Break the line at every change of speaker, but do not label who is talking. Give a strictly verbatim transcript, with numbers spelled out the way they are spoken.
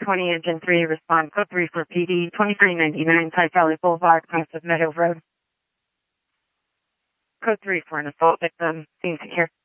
twenty, Engine three, respond. Code three for P D, twenty-three ninety-nine, Tide Valley Boulevard, west of Meadow Road. Code three for an assault victim. Seems secure.